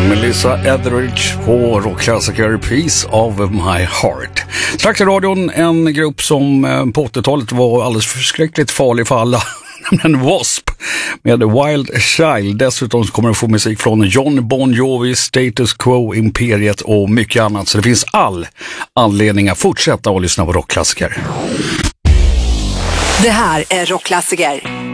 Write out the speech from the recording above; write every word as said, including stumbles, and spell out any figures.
Melissa Etheridge på rockklassiker Piece of My Heart. Strax i radion en grupp som på åttiotalet var alldeles förskräckligt farlig för alla. En W A S P med Wild Child. Dessutom kommer att få musik från John Bon Jovi, Status Quo, Imperiet och mycket annat. Så det finns all anledning att fortsätta att lyssna på rockklassiker. Det här är rockklassiker.